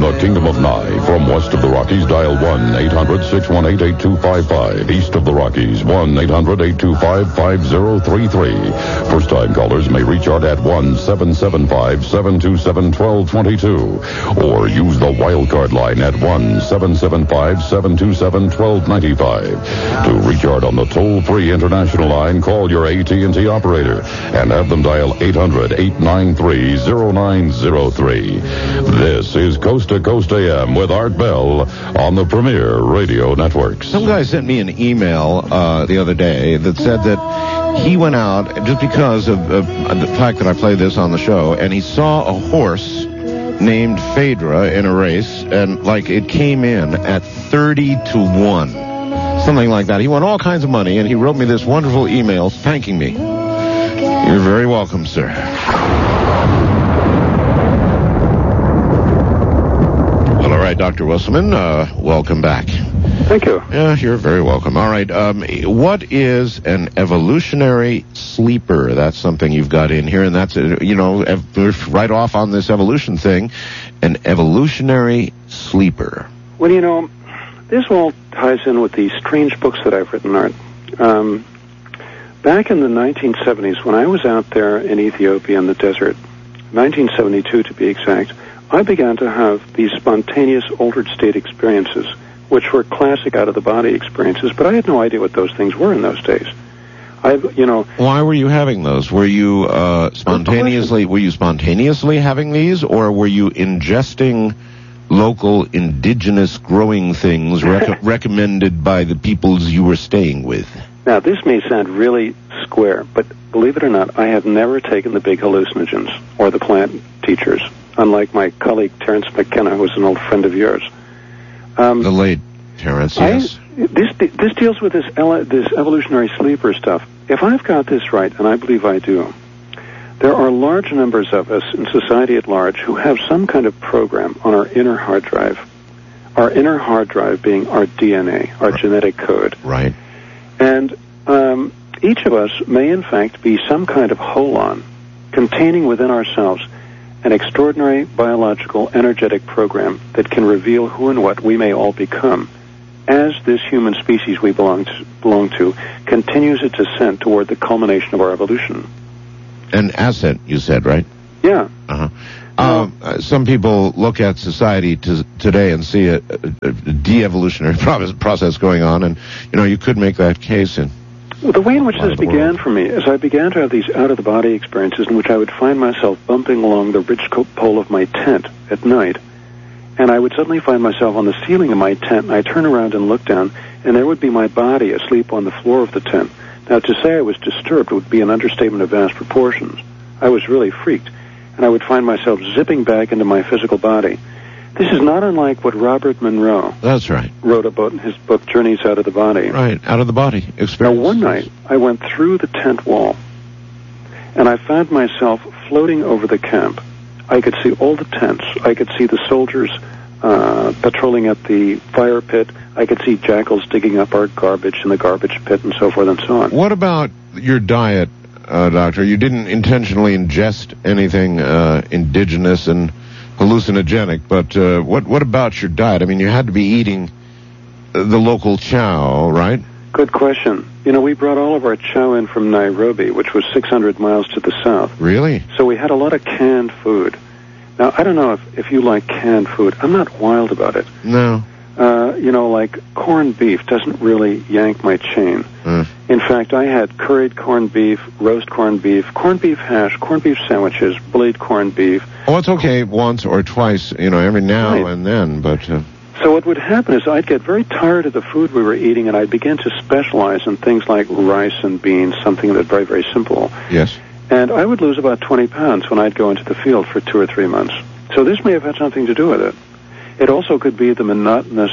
the Kingdom of Nye. From west of the Rockies, dial 1-800-618-8255. East of the Rockies, 1-800-825-5033. First-time callers may reach out at 1-775-727-1222. Or use the wildcard line at 1-775-727-1295. To reach out on the toll-free international line, call your AT&T operator and have them dial 800-893-0903. This is Coast to Coast AM with Art Bell on the Premier Radio Network. Some guy sent me an email the other day that said that he went out just because of the fact that I play this on the show, and he saw a horse named Phaedra in a race, and like it came in at 30-1, something like that. He won all kinds of money, and he wrote me this wonderful email thanking me. You're very welcome, sir. Well, all right, Dr. Wisselman, welcome back. Thank you. Yeah, you're very welcome. All right, what is an evolutionary sleeper? That's something you've got in here, and that's, right off on this evolution thing, an evolutionary sleeper. Well, this all ties in with the strange books that I've written, Art. Back in the 1970s, when I was out there in Ethiopia in the desert, 1972 to be exact, I began to have these spontaneous altered state experiences, which were classic out-of-the-body experiences, but I had no idea what those things were in those days. Why were you having those? Were you spontaneously having these, or were you ingesting local indigenous growing things recommended by the peoples you were staying with? Now, this may sound really square, but believe it or not, I have never taken the big hallucinogens or the plant teachers, unlike my colleague Terence McKenna, who was an old friend of yours. The late Terence, yes. This deals with this evolutionary sleeper stuff. If I've got this right, and I believe I do, there are large numbers of us in society at large who have some kind of program on our inner hard drive. Our inner hard drive being our DNA, our genetic code. Right. And each of us may, in fact, be some kind of holon containing within ourselves an extraordinary biological, energetic program that can reveal who and what we may all become as this human species we belong to continues its ascent toward the culmination of our evolution. An ascent, you said, right? Yeah. Some people look at society today and see a de-evolutionary process going on, and, you could make that case in... Well, the way in which this began for me is I began to have these out-of-the-body experiences in which I would find myself bumping along the ridge pole of my tent at night, and I would suddenly find myself on the ceiling of my tent, and I'd turn around and look down, and there would be my body asleep on the floor of the tent. Now, to say I was disturbed would be an understatement of vast proportions. I was really freaked, and I would find myself zipping back into my physical body. This is not unlike what Robert Monroe wrote about in his book, Journeys Out of the Body. Right, out of the body experience. Now, one night, I went through the tent wall, and I found myself floating over the camp. I could see all the tents. I could see the soldiers patrolling at the fire pit. I could see jackals digging up our garbage in the garbage pit and so forth and so on. What about your diet, Doctor? You didn't intentionally ingest anything indigenous and hallucinogenic, but what about your diet? I mean, you had to be eating the local chow, right? Good question. We brought all of our chow in from Nairobi, which was 600 miles to the south. Really? So we had a lot of canned food. Now, I don't know if you like canned food. I'm not wild about it. No. Like corned beef doesn't really yank my chain. In fact, I had curried corned beef, roast corned beef hash, corned beef sandwiches, bullied corned beef. Oh, it's okay once or twice, every now and then, but... So what would happen is I'd get very tired of the food we were eating, and I'd begin to specialize in things like rice and beans, something that's very, very simple. Yes. And I would lose about 20 pounds when I'd go into the field for 2 or 3 months. So this may have had something to do with it. It also could be the monotonous,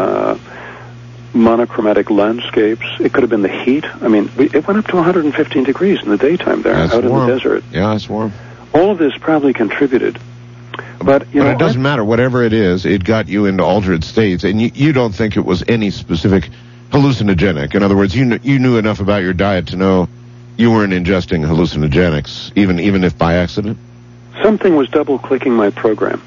monochromatic landscapes. It could have been the heat. I mean, it went up to 115 degrees in the daytime there, out in the desert. Yeah, it's warm. All of this probably contributed. But it doesn't matter. Whatever it is, it got you into altered states, and you don't think it was any specific hallucinogenic. In other words, you knew enough about your diet to know you weren't ingesting hallucinogenics, even if by accident? Something was double-clicking my program.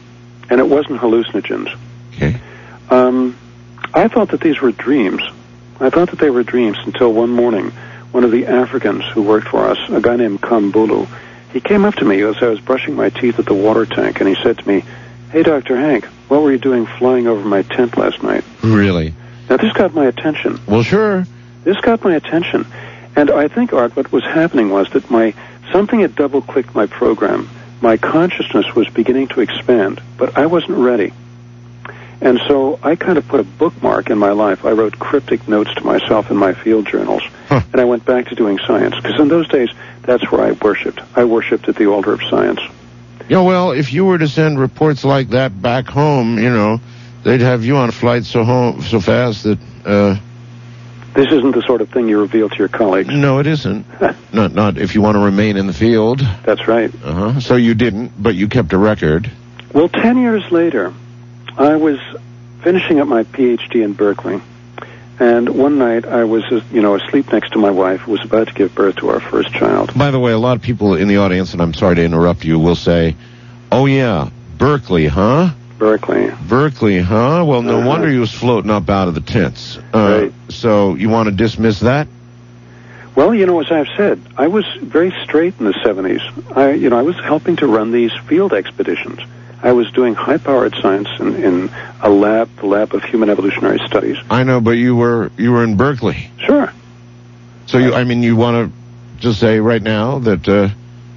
and it wasn't hallucinogens. Okay. I thought that these were dreams. I thought that they were dreams until one morning, one of the Africans who worked for us, a guy named Kambulu, he came up to me as I was brushing my teeth at the water tank, and he said to me, "Hey, Dr. Hank, what were you doing flying over my tent last night?" Really? Now, this got my attention. Well, sure. This got my attention. And I think, Art, what was happening was that something had double-clicked my program. My consciousness was beginning to expand, but I wasn't ready. And so I kind of put a bookmark in my life. I wrote cryptic notes to myself in my field journals, and I went back to doing science. Because in those days, that's where I worshipped. I worshipped at the altar of science. Yeah, well, if you were to send reports like that back home, they'd have you on flights so fast that... This isn't the sort of thing you reveal to your colleagues. No, it isn't. Not if you want to remain in the field. That's right. So you didn't, but you kept a record. Well, 10 years later, I was finishing up my PhD in Berkeley, and one night I was, asleep next to my wife, who was about to give birth to our first child. By the way, a lot of people in the audience, and I'm sorry to interrupt you, will say, "Oh yeah, Berkeley, huh?" Berkeley, huh? Well, no wonder you was floating up out of the tents. Right. So you want to dismiss that? Well, as I've said, I was very straight in the 70s. I was helping to run these field expeditions. I was doing high-powered science in the lab of human evolutionary studies. I know, but you were in Berkeley. Sure. So you want to just say right now that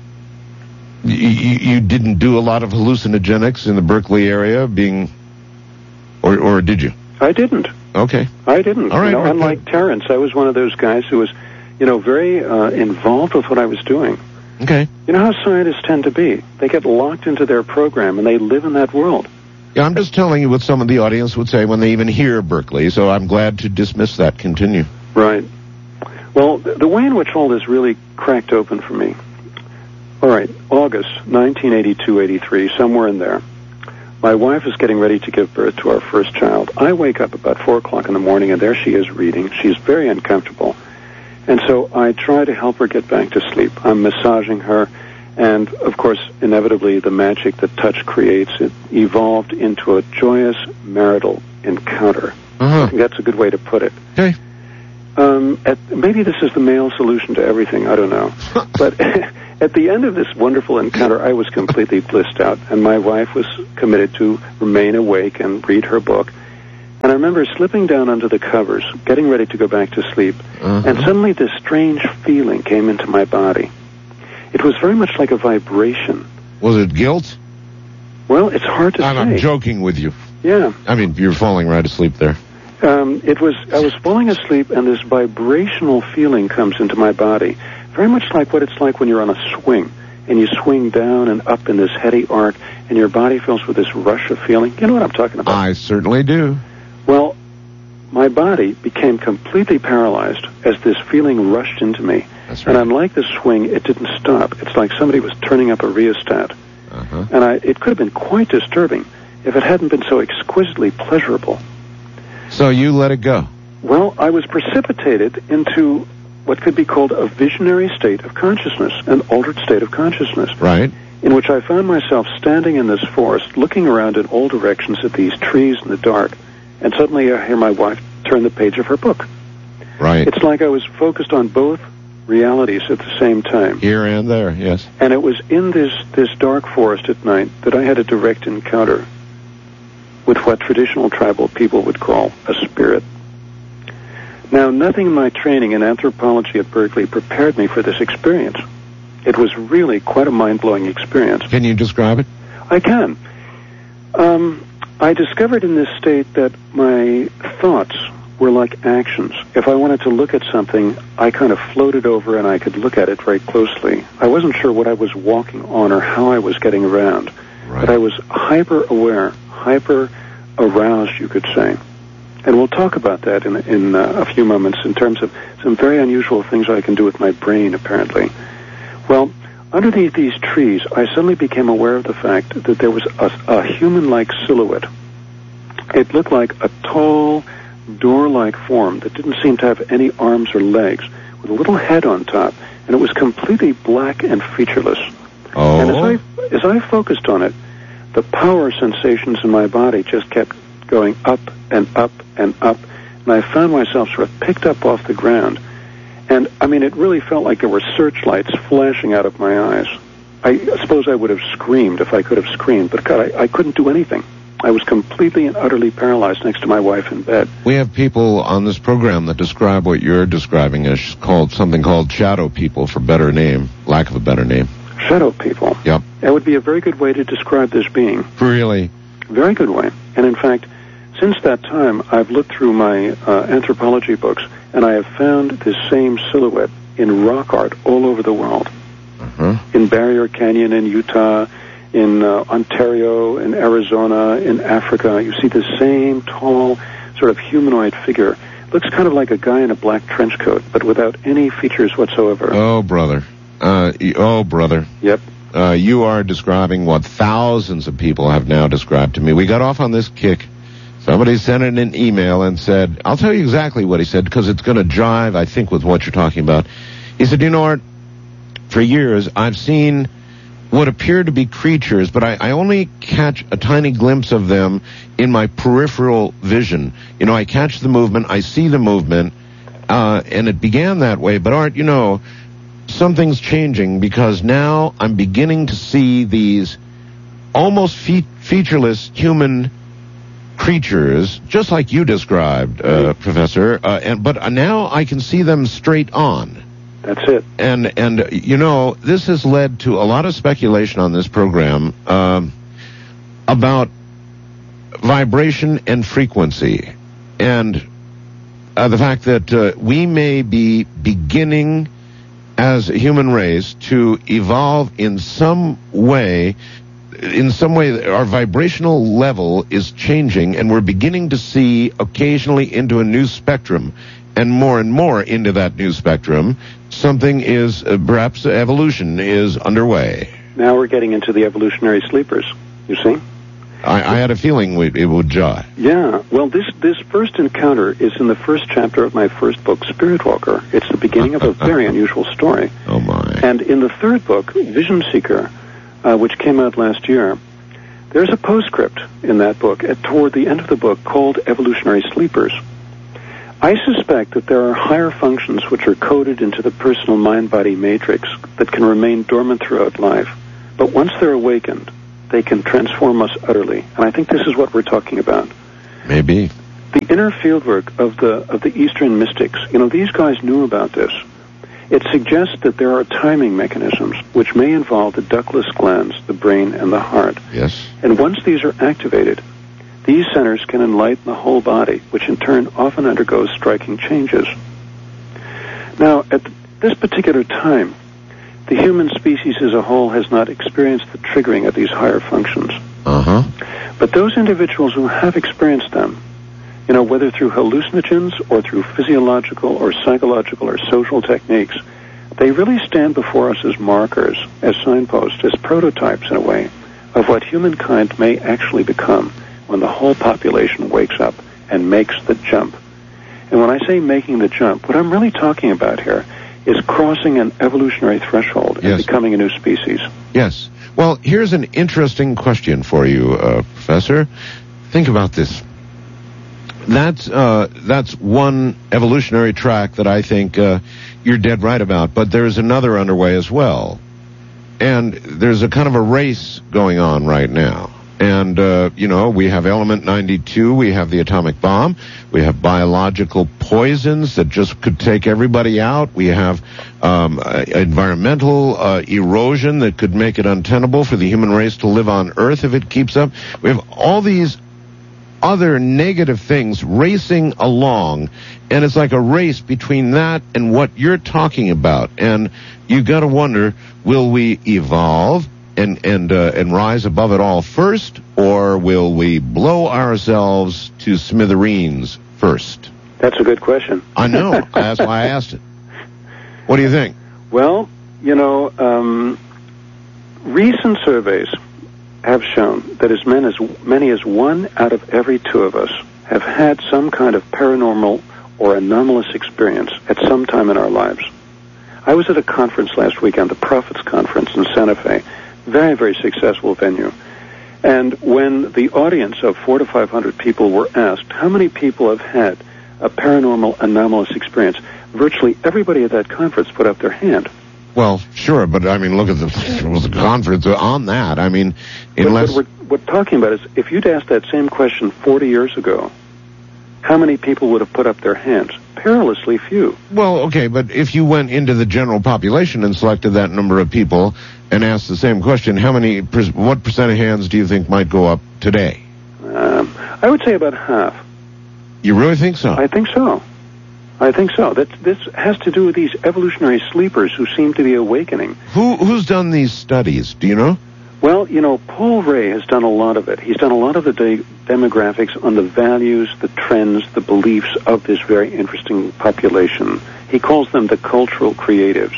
you didn't do a lot of hallucinogenics in the Berkeley area, or did you? I didn't. Okay. I didn't. All right. Unlike Terrence, I was one of those guys who was, very involved with what I was doing. Okay. You know how scientists tend to be. They get locked into their program, and they live in that world. Yeah, I'm just telling you what some of the audience would say when they even hear Berkeley, so I'm glad to dismiss that. Continue. Right. Well, the way in which all this really cracked open for me. All right, August 1982-83, somewhere in there. My wife is getting ready to give birth to our first child. I wake up about 4 o'clock in the morning, and there she is reading. She's very uncomfortable. And so I try to help her get back to sleep. I'm massaging her, and, of course, inevitably, the magic that touch creates, it evolved into a joyous marital encounter. I think that's a good way to put it. Okay. Maybe this is the male solution to everything. I don't know. But at the end of this wonderful encounter, I was completely blissed out, and my wife was committed to remain awake and read her book. And I remember slipping down under the covers, getting ready to go back to sleep, and suddenly this strange feeling came into my body. It was very much like a vibration. Was it guilt? Well, it's hard to say. I'm joking with you. Yeah. I mean, you're falling right asleep there. I was falling asleep, and this vibrational feeling comes into my body, very much like what it's like when you're on a swing, and you swing down and up in this heady arc, and your body fills with this rush of feeling. You know what I'm talking about? I certainly do. Well, my body became completely paralyzed as this feeling rushed into me. That's right. And unlike the swing, it didn't stop. It's like somebody was turning up a rheostat. And it could have been quite disturbing if it hadn't been so exquisitely pleasurable. So you let it go? Well, I was precipitated into what could be called a visionary state of consciousness, an altered state of consciousness. Right. In which I found myself standing in this forest, looking around in all directions at these trees in the dark, and suddenly I hear my wife turn the page of her book. Right. It's like I was focused on both realities at the same time. Here and there, yes. And it was in this dark forest at night that I had a direct encounter with what traditional tribal people would call a spirit. Now, nothing in my training in anthropology at Berkeley prepared me for this experience. It was really quite a mind-blowing experience. Can you describe it? I can. I discovered in this state that my thoughts were like actions. If I wanted to look at something, I kind of floated over and I could look at it very closely. I wasn't sure what I was walking on or how I was getting around. Right. But I was hyper-aware, hyper-aroused, you could say. And we'll talk about that in a few moments in terms of some very unusual things I can do with my brain, apparently. Well, underneath these trees, I suddenly became aware of the fact that there was a human-like silhouette. It looked like a tall, door-like form that didn't seem to have any arms or legs, with a little head on top, and it was completely black and featureless. Oh. And as I focused on it, the power sensations in my body just kept going up and up and up, and I found myself sort of picked up off the ground. And, I mean, it really felt like there were searchlights flashing out of my eyes. I suppose I would have screamed if I could have screamed, but God, I couldn't do anything. I was completely and utterly paralyzed next to my wife in bed. We have people on this program that describe what you're describing as something called shadow people, for better name, lack of a better name. Shadow people? Yep. That would be a very good way to describe this being. Really? Very good way. And in fact, since that time, I've looked through my anthropology books, and I have found this same silhouette in rock art all over the world. In Barrier Canyon in Utah, in Ontario, in Arizona, in Africa. You see the same tall, sort of humanoid figure. Looks kind of like a guy in a black trench coat, but without any features whatsoever. Oh, brother. Yep. You are describing what thousands of people have now described to me. We got off on this kick. Somebody sent in an email and said, I'll tell you exactly what he said, because it's going to jive, I think, with what you're talking about. He said, you know, Art, for years I've seen what appear to be creatures, but I only catch a tiny glimpse of them in my peripheral vision. You know, I catch the movement, I see the movement, and it began that way. But Art, you know, something's changing, because now I'm beginning to see these almost featureless human creatures, just like you described, Professor, but now I can see them straight on. That's it. And you know, this has led to a lot of speculation on this program about vibration and frequency, and the fact that we may be beginning as a human race to evolve in some way. In some way, our vibrational level is changing, and we're beginning to see occasionally into a new spectrum, and more into that new spectrum. Something is, perhaps evolution is underway. Now we're getting into the evolutionary sleepers, you see? I had a feeling it would jive. Yeah, well, this first encounter is in the first chapter of my first book, Spirit Walker. It's the beginning of a very unusual story. Oh, my. And in the third book, Vision Seeker, which came out last year, there's a postscript in that book toward the end of the book called Evolutionary Sleepers. I suspect that there are higher functions which are coded into the personal mind-body matrix that can remain dormant throughout life. But once they're awakened, they can transform us utterly. And I think this is what we're talking about. Maybe. The inner fieldwork of the Eastern mystics, you know, these guys knew about this. It suggests that there are timing mechanisms which may involve the ductless glands, the brain, and the heart. Yes. And once these are activated, these centers can enlighten the whole body, which in turn often undergoes striking changes. Now, at this particular time, the human species as a whole has not experienced the triggering of these higher functions. But those individuals who have experienced them, you know, whether through hallucinogens or through physiological or psychological or social techniques, they really stand before us as markers, as signposts, as prototypes in a way, of what humankind may actually become when the whole population wakes up and makes the jump. And when I say making the jump, what I'm really talking about here is crossing an evolutionary threshold and becoming a new species. Yes. Well, here's an interesting question for you, Professor. Think about this. That's one evolutionary track that I think you're dead right about, but there's another underway as well. And there's a kind of a race going on right now. And, you know, we have Element 92, we have the atomic bomb, we have biological poisons that just could take everybody out, we have environmental erosion that could make it untenable for the human race to live on Earth if it keeps up. We have all these other negative things racing along, and it's like a race between that and what you're talking about. And you got to wonder, will we evolve and rise above it all first, or will we blow ourselves to smithereens first? That's a good question. I know. That's why I asked it. What do you think? Well, you know, recent surveys have shown that as many as 1 out of every 2 of us have had some kind of paranormal or anomalous experience at some time in our lives. I was at a conference last weekend, the Prophets Conference in Santa Fe, very, very successful venue. And when the audience of 400 to 500 people were asked, how many people have had a paranormal anomalous experience, virtually everybody at that conference put up their hand. Well, sure, but I mean, look at the conference on that. I mean, unless... What we're talking about is, if you'd asked that same question 40 years ago, how many people would have put up their hands? Perilously few. Well, okay, but if you went into the general population and selected that number of people and asked the same question, what percent of hands do you think might go up today? I would say about half. You really think so? I think so. This has to do with these evolutionary sleepers who seem to be awakening. Who's done these studies? Do you know? Well, Paul Ray has done a lot of it. He's done a lot of the demographics on the values, the trends, the beliefs of this very interesting population. He calls them the cultural creatives.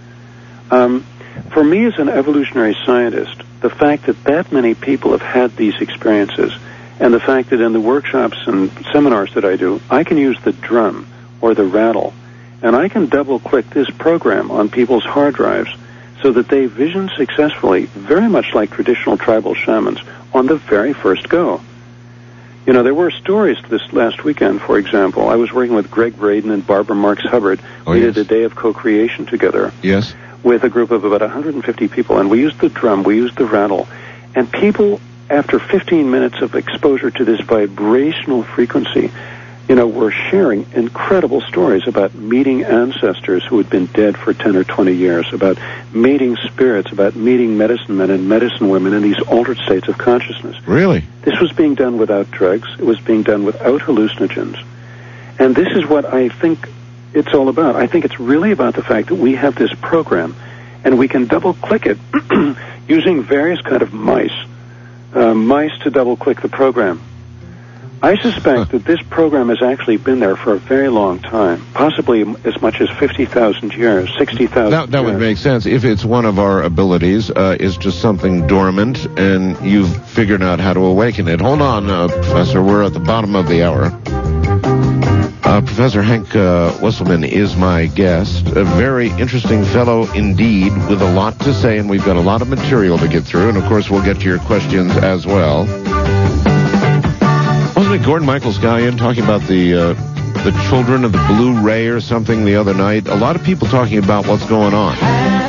For me as an evolutionary scientist, the fact that many people have had these experiences, and the fact that in the workshops and seminars that I do, I can use the drum or the rattle, and I can double-click this program on people's hard drives so that they vision successfully, very much like traditional tribal shamans, on the very first go. There were stories this last weekend, for example. I was working with Greg Braden and Barbara Marks Hubbard. We did a day of co-creation together. Yes. With a group of about 150 people, and we used the drum, we used the rattle, and people, after 15 minutes of exposure to this vibrational frequency, were sharing incredible stories about meeting ancestors who had been dead for 10 or 20 years, about meeting spirits, about meeting medicine men and medicine women in these altered states of consciousness. Really? This was being done without drugs. It was being done without hallucinogens. And this is what I think it's all about. I think it's really about the fact that we have this program, and we can double-click it using various kind of mice to double-click the program. I suspect that this program has actually been there for a very long time, possibly as much as 50,000 years, 60,000 years. That would make sense. If it's one of our abilities, it's just something dormant, and you've figured out how to awaken it. Hold on, Professor. We're at the bottom of the hour. Professor Hank Wesselman is my guest. A very interesting fellow indeed, with a lot to say, and we've got a lot of material to get through, and of course we'll get to your questions as well. Wasn't it Gordon Michael Scallion talking about the children of the blue ray or something the other night? A lot of people talking about what's going on.